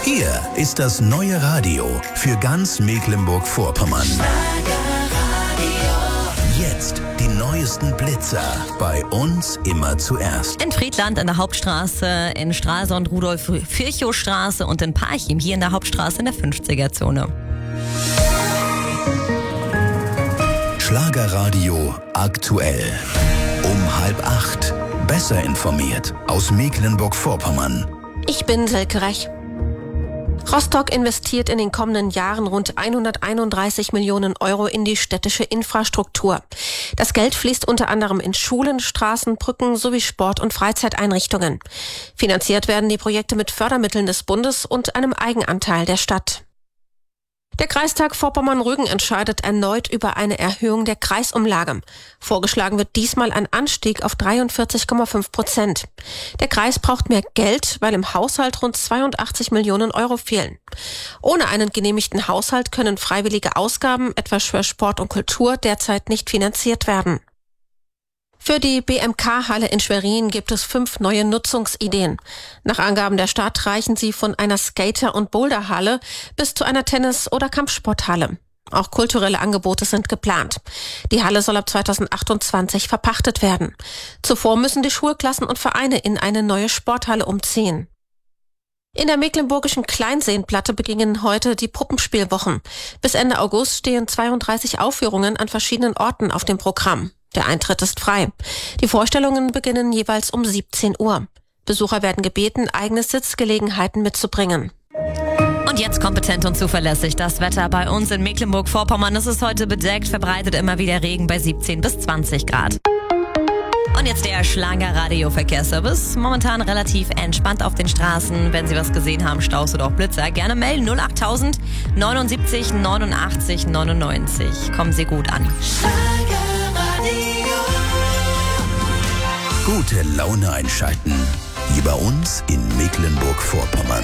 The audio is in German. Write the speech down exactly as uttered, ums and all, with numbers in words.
Hier ist das neue Radio für ganz Mecklenburg-Vorpommern. Jetzt die neuesten Blitzer. Bei uns immer zuerst. In Friedland an der Hauptstraße, in Stralsund, Rudolf-Virchow-Straße und in Parchim hier in der Hauptstraße in der fünfziger-Zone. Schlagerradio aktuell. Um halb acht. Besser informiert aus Mecklenburg-Vorpommern. Ich bin Silke Rech. Rostock investiert in den kommenden Jahren rund hunderteinunddreißig Millionen Euro in die städtische Infrastruktur. Das Geld fließt unter anderem in Schulen, Straßen, Brücken sowie Sport- und Freizeiteinrichtungen. Finanziert werden die Projekte mit Fördermitteln des Bundes und einem Eigenanteil der Stadt. Der Kreistag Vorpommern-Rügen entscheidet erneut über eine Erhöhung der Kreisumlage. Vorgeschlagen wird diesmal ein Anstieg auf dreiundvierzig Komma fünf Prozent. Der Kreis braucht mehr Geld, weil im Haushalt rund zweiundachtzig Millionen Euro fehlen. Ohne einen genehmigten Haushalt können freiwillige Ausgaben, etwa für Sport und Kultur, derzeit nicht finanziert werden. Für die B M K-Halle in Schwerin gibt es fünf neue Nutzungsideen. Nach Angaben der Stadt reichen sie von einer Skater- und Boulderhalle bis zu einer Tennis- oder Kampfsporthalle. Auch kulturelle Angebote sind geplant. Die Halle soll ab zweitausendachtundzwanzig verpachtet werden. Zuvor müssen die Schulklassen und Vereine in eine neue Sporthalle umziehen. In der mecklenburgischen Kleinseenplatte beginnen heute die Puppenspielwochen. Bis Ende August stehen zweiunddreißig Aufführungen an verschiedenen Orten auf dem Programm. Der Eintritt ist frei. Die Vorstellungen beginnen jeweils um siebzehn Uhr. Besucher werden gebeten, eigene Sitzgelegenheiten mitzubringen. Und jetzt kompetent und zuverlässig das Wetter bei uns in Mecklenburg-Vorpommern. Es ist heute bedeckt, verbreitet immer wieder Regen bei siebzehn bis zwanzig Grad. Und jetzt der Schlager-Radio-Verkehrsservice. Momentan relativ entspannt auf den Straßen. Wenn Sie was gesehen haben, Staus oder auch Blitzer, gerne melden. null achttausend neunundsiebzig neunundachtzig neunundneunzig. Kommen Sie gut an. Gute Laune einschalten. Hier bei uns in Mecklenburg-Vorpommern.